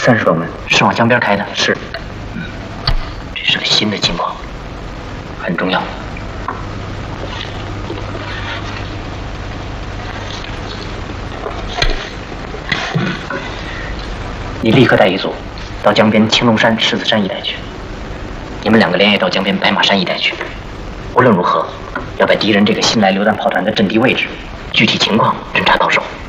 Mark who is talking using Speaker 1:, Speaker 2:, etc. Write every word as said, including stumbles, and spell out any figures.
Speaker 1: 三十多门，
Speaker 2: 是往江边开的。
Speaker 1: 是。
Speaker 2: 嗯，这是个新的情况，很重要。你立刻带一组到江边青龙山、狮子山一带去。你们两个连夜到江边白马山一带去。无论如何，要把敌人这个新来榴弹炮团的阵地位置、具体情况侦查到手。